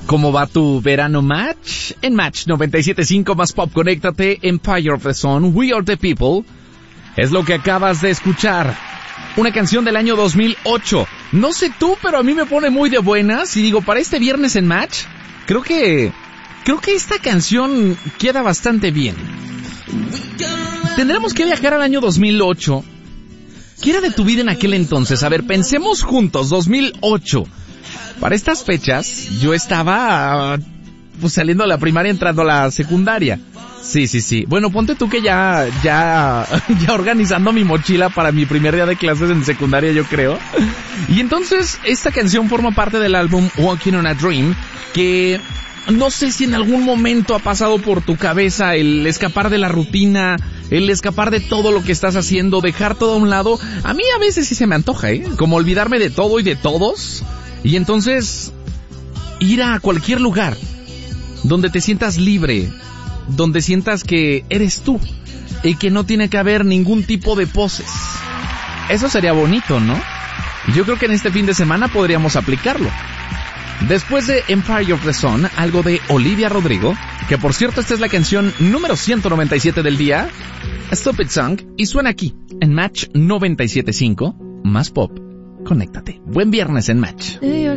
¿Cómo va tu verano Match? En Match 97.5 más pop, conéctate. Empire of the Sun, We Are the People. Es lo que acabas de escuchar. Una canción del año 2008. No sé tú, pero a mí me pone muy de buenas. Y digo, para este viernes en Match, creo que esta canción queda bastante bien. Tendremos que viajar al año 2008. ¿Qué era de tu vida en aquel entonces? A ver, pensemos juntos, 2008. Para estas fechas, yo estaba saliendo de la primaria, entrando a la secundaria. Sí. Bueno, ponte tú que ya organizando mi mochila para mi primer día de clases en secundaria, yo creo. Y entonces, esta canción forma parte del álbum Walking on a Dream, que no sé si en algún momento ha pasado por tu cabeza el escapar de la rutina, el escapar de todo lo que estás haciendo, dejar todo a un lado. A mí a veces sí se me antoja, como olvidarme de todo y de todos. Y entonces, ir a cualquier lugar donde te sientas libre, donde sientas que eres tú y que no tiene que haber ningún tipo de poses. Eso sería bonito, ¿no? Yo creo que en este fin de semana podríamos aplicarlo. Después de Empire of the Sun, algo de Olivia Rodrigo, que por cierto esta es la canción número 197 del día, Stupid Song, y suena aquí, en Match 97.5, más pop. Conéctate. Buen viernes en Match.